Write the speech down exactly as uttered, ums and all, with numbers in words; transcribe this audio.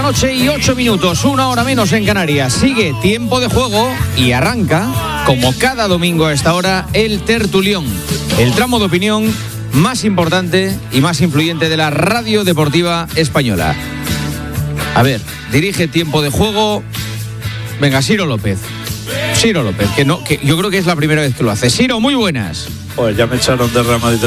noche y ocho minutos, una hora menos en Canarias. Sigue Tiempo de Juego y arranca, como cada domingo a esta hora, el Tertulión, el tramo de opinión más importante y más influyente de la radio deportiva española. A ver, dirige Tiempo de Juego. Venga, Siro López. Siro López, que no, que yo creo que es la primera vez que lo hace. Siro, muy buenas. Pues ya me echaron de Real Madrid